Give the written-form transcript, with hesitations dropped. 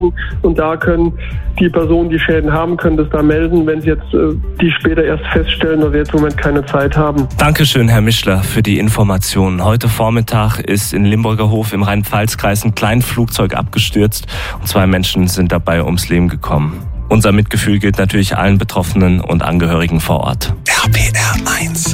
Und da können die Personen, die Schäden haben, können das da melden, wenn sie jetzt die später erst feststellen, dass sie jetzt im Moment keine Zeit haben. Dankeschön, Herr Mischler, für die Informationen. Heute Vormittag ist in Limburger Hof im Rhein-Pfalz-Kreis ein Kleinflugzeug abgestürzt und 2 Menschen sind dabei ums Leben gekommen. Unser Mitgefühl gilt natürlich allen Betroffenen und Angehörigen vor Ort. RPR 1